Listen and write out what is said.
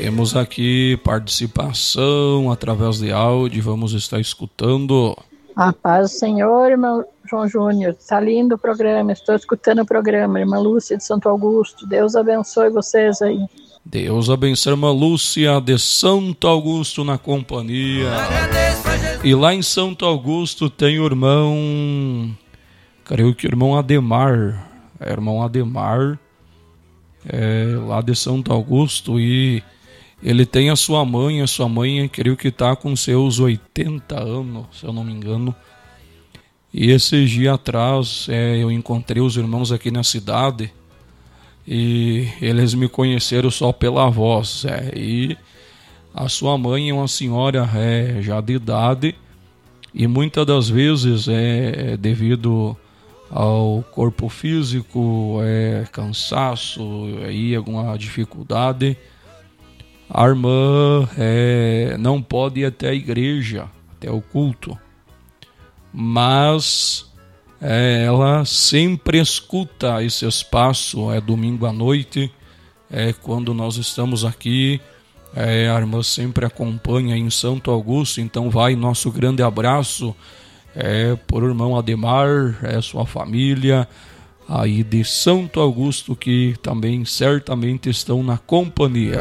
Temos aqui participação através de áudio, vamos estar escutando. A paz do Senhor, irmão João Júnior. Está lindo o programa, estou escutando o programa. Irmã Lúcia de Santo Augusto, Deus abençoe vocês aí. Deus abençoe, irmã Lúcia de Santo Augusto na companhia. E lá em Santo Augusto tem o irmão, creio que o irmão Ademar. Irmão Ademar, lá de Santo Augusto, e ele tem a sua mãe creio que está com seus 80 anos, se eu não me engano. E esses dias atrás eu encontrei os irmãos aqui na cidade e eles me conheceram só pela voz. E a sua mãe é uma senhora já de idade e muitas das vezes devido ao corpo físico, cansaço e alguma dificuldade, a irmã não pode ir até a igreja, até o culto, mas ela sempre escuta esse espaço, domingo à noite, quando nós estamos aqui, a irmã sempre acompanha em Santo Augusto, então vai nosso grande abraço por irmão Ademar, sua família aí de Santo Augusto, que também certamente estão na companhia.